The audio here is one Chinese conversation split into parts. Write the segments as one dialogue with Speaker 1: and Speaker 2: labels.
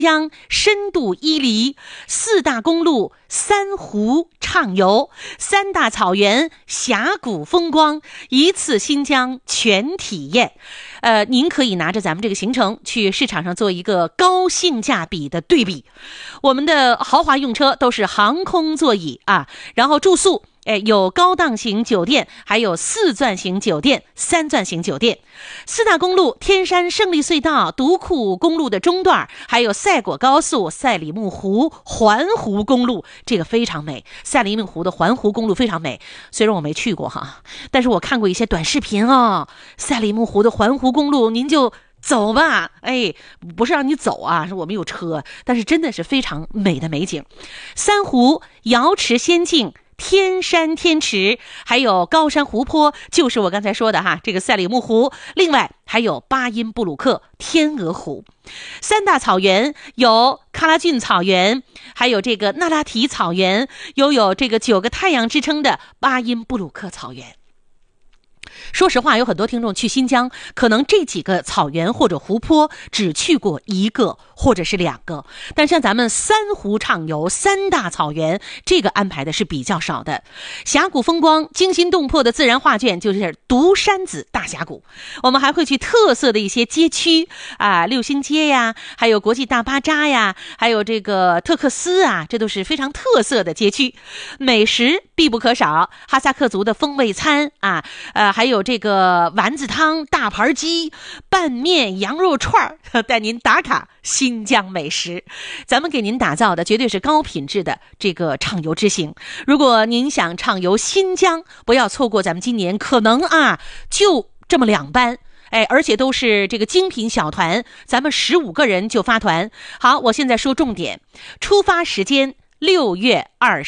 Speaker 1: 江深度伊犁，4大公路3湖畅游，3大草原峡谷风光，一次新疆全体验。您可以拿着咱们这个行程去市场上做一个高性价比的对比。我们的豪华用车都是航空座椅啊，然后住宿有高档型酒店，还有4钻型酒店、3钻型酒店。4大公路天山胜利隧道、独库公路的中段，还有赛果高速、赛里木湖环湖公路，这个非常美。赛里木湖的环湖公路非常美，虽然我没去过哈，但是我看过一些短视频哦。赛里木湖的环湖公路，您就走吧，不是让你走啊，是我们有车，但是真的是非常美的美景。3湖瑶池仙境、天山天池，还有高山湖泊，就是我刚才说的哈，这个赛里木湖。另外还有巴音布鲁克、天鹅湖。3大草原有喀拉峻草原，还有这个那拉提草原，又有这个9个太阳之称的巴音布鲁克草原。说实话，有很多听众去新疆，可能这几个草原或者湖泊只去过1个或者是2个，但像咱们3湖畅游3大草原，这个安排的是比较少的。峡谷风光惊心动魄的自然画卷就是独山子大峡谷。我们还会去特色的一些街区啊，六星街呀，还有国际大巴扎呀，还有这个特克斯啊，这都是非常特色的街区。美食必不可少，哈萨克族的风味餐啊，还有这个丸子汤、大盘鸡、拌面、羊肉串，带您打卡新疆美食。咱们给您打造的绝对是高品质的这个畅游之行。如果您想畅游新疆，不要错过咱们今年可能就这么2班。而且都是这个精品小团，咱们15个人就发团。好，我现在说重点，出发时间6月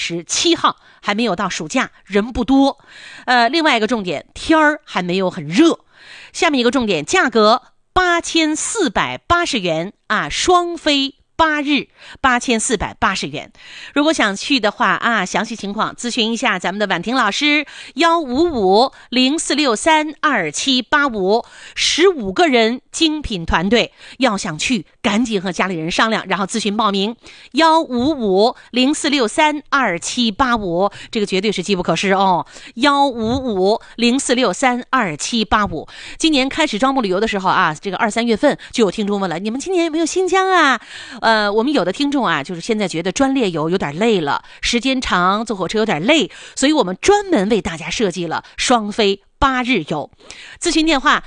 Speaker 1: 27号，还没有到暑假，人不多。另外一个重点，天儿还没有很热。下面一个重点，价格8480元啊，双飞8日8480元。如果想去的话详细情况咨询一下咱们的婉婷老师15504632785。15个人精品团队，要想去赶紧和家里人商量，然后咨询报名15504632785，这个绝对是机不可失哦。15504632785。今年开始招募旅游的时候这个2、3月份就有听众问了，你们今年有没有新疆啊？我们有的听众就是现在觉得专列游有点累了，时间长，坐火车有点累，所以我们专门为大家设计了双飞8日游。咨询电话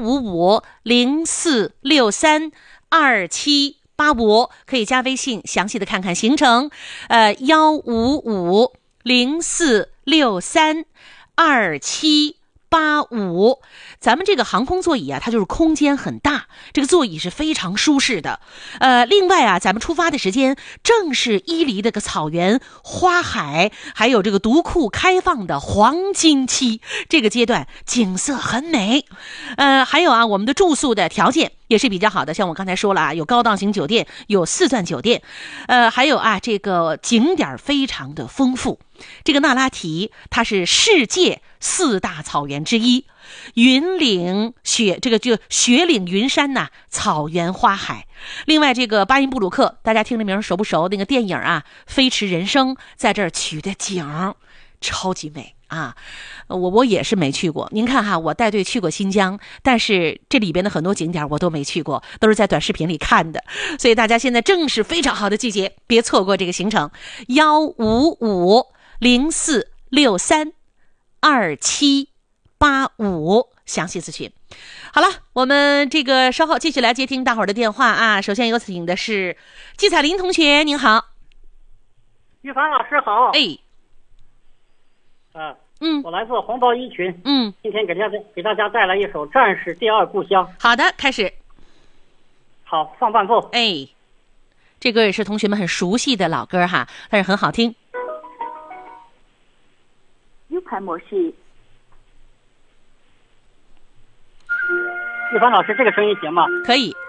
Speaker 1: 15504632785，可以加微信详细的看看行程。15504632785。咱们这个航空座椅它就是空间很大，这个座椅是非常舒适的。另外咱们出发的时间正是伊犁这个草原、花海还有这个独库开放的黄金期，这个阶段景色很美。还有我们的住宿的条件也是比较好的，像我刚才说了有高档型酒店，有4钻酒店，还有这个景点非常的丰富。这个那拉提它是世界4大草原之一，云岭雪岭云山草原花海。另外这个巴音布鲁克，大家听这名熟不熟？那个电影飞驰人生在这儿取的景超级美我也是没去过。您看我带队去过新疆，但是这里边的很多景点我都没去过，都是在短视频里看的。所以大家现在正是非常好的季节，别错过这个行程。15504632785，详细咨询。好了，我们这个稍后继续来接听大伙儿的电话首先有请的是季彩林同学，您好。
Speaker 2: 玉凡老师好。我来自红包一群。今天给大家带来一首《战士第二故乡》。
Speaker 1: 好的，开始。
Speaker 2: 好，放伴奏。
Speaker 1: 这歌也是同学们很熟悉的老歌但是很好听。
Speaker 3: U 盘模式。
Speaker 2: 玉凡老师，这个声音行吗？
Speaker 1: 可以。